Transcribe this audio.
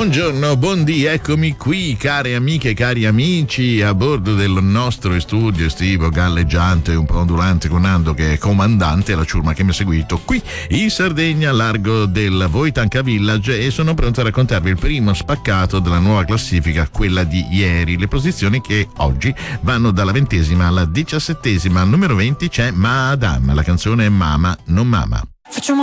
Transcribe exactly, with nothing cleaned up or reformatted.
Buongiorno, buondì, eccomi qui, care amiche e cari amici, a bordo del nostro studio estivo galleggiante, un po' ondulante, con Nando che è comandante, la ciurma che mi ha seguito qui in Sardegna, a largo del Voitanca Village, e sono pronto a raccontarvi il primo spaccato della nuova classifica, quella di ieri. Le posizioni che oggi vanno dalla ventesima alla diciassettesima. Al numero venti c'è Madame, la canzone Mama non Mama. Facciamo